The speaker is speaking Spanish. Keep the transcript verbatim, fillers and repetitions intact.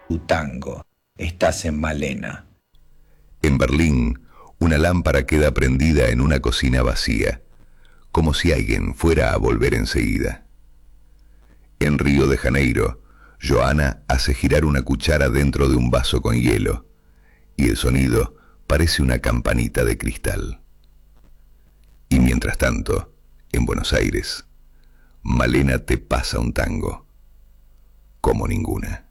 tu tango. Estás en Malena. En Berlín, una lámpara queda prendida en una cocina vacía, como si alguien fuera a volver enseguida. En Río de Janeiro, Joana hace girar una cuchara dentro de un vaso con hielo, y el sonido parece una campanita de cristal. Y mientras tanto, en Buenos Aires, Malena te pasa un tango como ninguna.